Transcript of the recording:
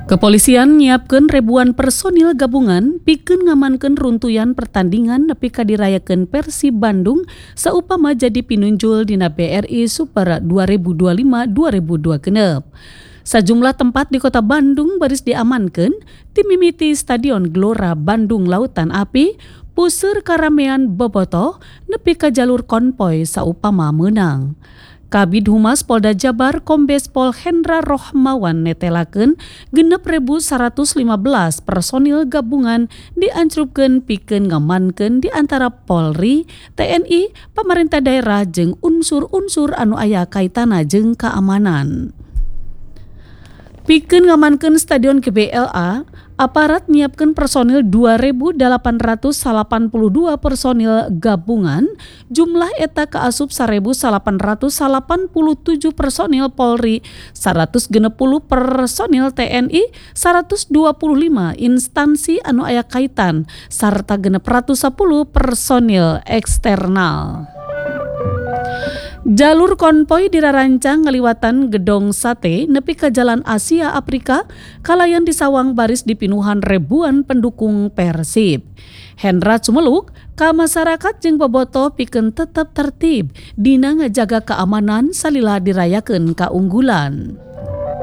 Kepolisian nyiapkeun ribuan personil gabungan pikeun ngamankeun runtuyan pertandingan nepi ka dirayakeun Persib Bandung saupama jadi pinunjul dina BRI Super 2025-2026. Sajumlah tempat di kota Bandung baris diamankeun ti mimiti Stadion Gelora Bandung Lautan Api puseur karamean bobotoh nepi ka jalur konvoy saupama meunang. Kabid Humas Polda Jabar Kombes Pol Hendra Rohmawan netelakeun 6.115 personil gabungan diancrupkeun pikeun ngamankeun di antara Polri, TNI, pemerintah daerah jeung unsur-unsur anu aya kaitana jeung keamanan. Pikeun ngamankeun Stadion GBLA, aparat nyiapkeun personil 2.882 personil gabungan, jumlah eta kaasup 1.887 personil Polri, 160 personil TNI, 125 instansi anu aya kaitan, sarta 610 personil eksternal. Jalur konvoy dirarancang ngaliwatan Gedong Sate nepi ka Jalan Asia Afrika kalayan disawang baris dipinuhan ribuan pendukung Persib. Hendra cumeluk ka masyarakat jeung bobotoh pikeun tetep tertib dina ngajaga keamanan salila dirayakeun kaunggulan.